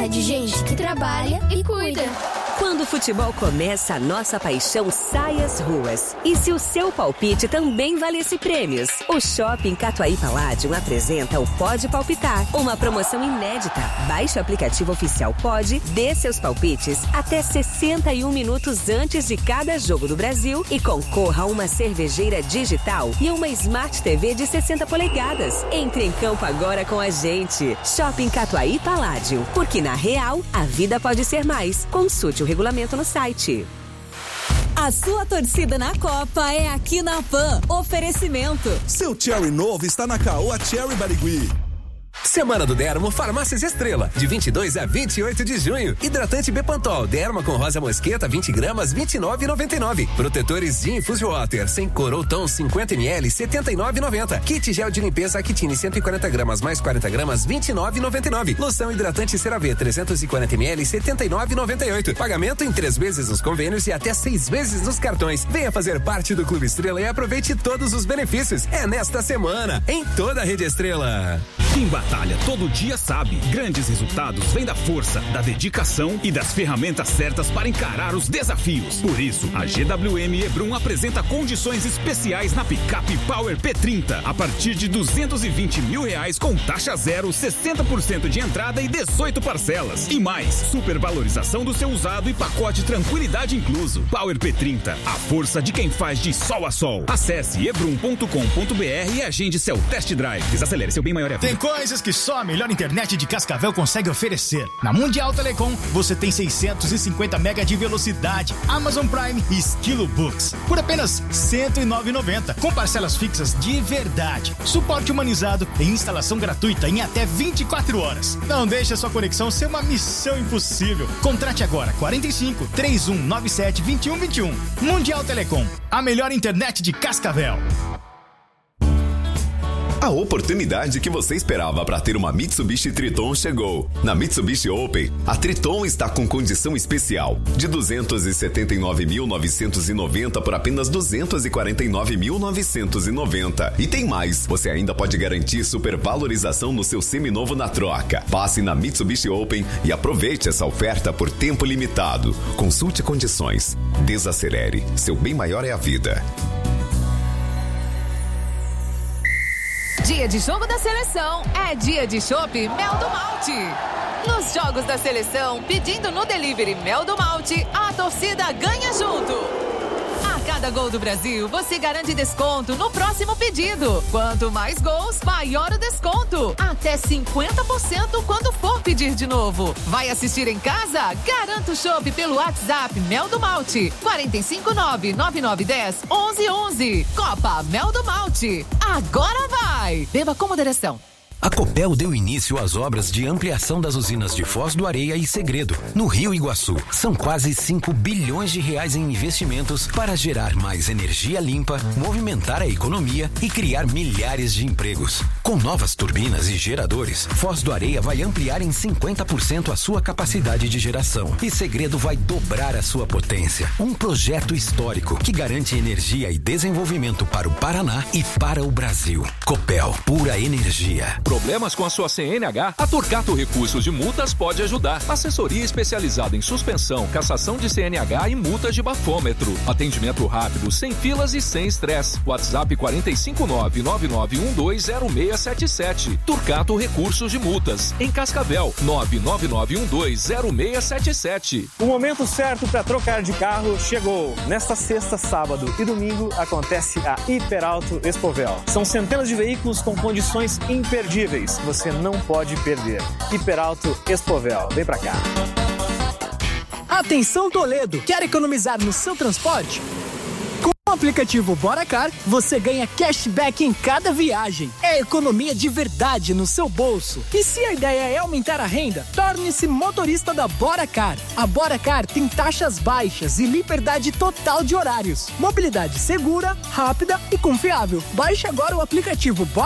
terra de gente que trabalha e cuida. Quando o futebol começa, a nossa paixão sai às ruas. E se o seu palpite também valesse prêmios? O Shopping Catuaí Palladium apresenta o Pode Palpitar, uma promoção inédita. Baixe o aplicativo oficial Pode, dê seus palpites até 61 minutos antes de cada jogo do Brasil e concorra a uma cervejeira digital e uma Smart TV de 60 polegadas. Entre em campo agora com a gente. Shopping Catuaí Palladium, porque na real, a vida pode ser mais. Consulte o regulamento no site. A sua torcida na Copa é aqui na PAN. Oferecimento. Seu Cherry novo está na Caoa Cherry Barigui. Semana do Dermo Farmácias Estrela, de 22 a 28 de junho. Hidratante Bepantol, Derma com rosa mosqueta, 20 gramas, R$ 29,99. Protetores de Infusio Water, sem cor ou tom, 50 ml, R$ 79,90. Kit gel de limpeza Actine, 140 gramas, mais 40 gramas, R$ 29,99. Loção hidratante CeraVe, 340 ml, R$ 79,98. Pagamento em 3 vezes nos convênios e até 6 vezes nos cartões. Venha fazer parte do Clube Estrela e aproveite todos os benefícios. É nesta semana, em toda a Rede Estrela. Quem batalha todo dia sabe, grandes resultados vêm da força, da dedicação e das ferramentas certas para encarar os desafios. Por isso, a GWM Hebron apresenta condições especiais na picape Power P30, a partir de R$220 mil com taxa zero, 60% de entrada e 18 parcelas. E mais, supervalorização do seu usado e pacote tranquilidade incluso. Power P30, a força de quem faz de sol a sol. Acesse hebron.com.br e agende seu test drive. Desacelere, seu bem maior é a vida. Coisas que só a melhor internet de Cascavel consegue oferecer. Na Mundial Telecom, você tem 650 mega de velocidade, Amazon Prime e Esquilo Books. Por apenas R$ 109,90, com parcelas fixas de verdade. Suporte humanizado e instalação gratuita em até 24 horas. Não deixe a sua conexão ser uma missão impossível. Contrate agora 45 3197 2121. Mundial Telecom, a melhor internet de Cascavel. A oportunidade que você esperava para ter uma Mitsubishi Triton chegou. Na Mitsubishi Open, a Triton está com condição especial de 279.990 por apenas 249.990. E tem mais, você ainda pode garantir supervalorização no seu seminovo na troca. Passe na Mitsubishi Open e aproveite essa oferta por tempo limitado. Consulte condições. Desacelere. Seu bem maior é a vida. Dia de jogo da seleção é dia de chopp Mel do Malte. Nos jogos da seleção, pedindo no delivery Mel do Malte, a torcida ganha junto. A cada gol do Brasil, você garante desconto no próximo pedido. Quanto mais gols, maior o desconto. Até 50% quando for pedir de novo. Vai assistir em casa? Garanta o chopp pelo WhatsApp Mel do Malte. 459-9910-1111. Copa Mel do Malte. Agora vai! Beba com moderação. A Copel deu início às obras de ampliação das usinas de Foz do Areia e Segredo, no Rio Iguaçu. São quase 5 bilhões de reais em investimentos para gerar mais energia limpa, movimentar a economia e criar milhares de empregos. Com novas turbinas e geradores, Foz do Areia vai ampliar em 50% a sua capacidade de geração e Segredo vai dobrar a sua potência. Um projeto histórico que garante energia e desenvolvimento para o Paraná e para o Brasil. Copel, pura energia. Problemas com a sua CNH? A Turcato Recursos de Multas pode ajudar. Assessoria especializada em suspensão, cassação de CNH e multas de bafômetro. Atendimento rápido, sem filas e sem estresse. WhatsApp 459-9912-0677. Turcato Recursos de Multas. Em Cascavel, 99912-0677. O momento certo para trocar de carro chegou. Nesta sexta, sábado e domingo acontece a Hiperauto Expovel. São centenas de veículos com condições imperdíveis. Você não pode perder. Hiperauto Expovel. Vem pra cá. Atenção, Toledo! Quer economizar no seu transporte? Com o aplicativo BoraCar, você ganha cashback em cada viagem. É economia de verdade no seu bolso. E se a ideia é aumentar a renda, torne-se motorista da BoraCar. A BoraCar tem taxas baixas e liberdade total de horários. Mobilidade segura, rápida e confiável. Baixe agora o aplicativo BoraCar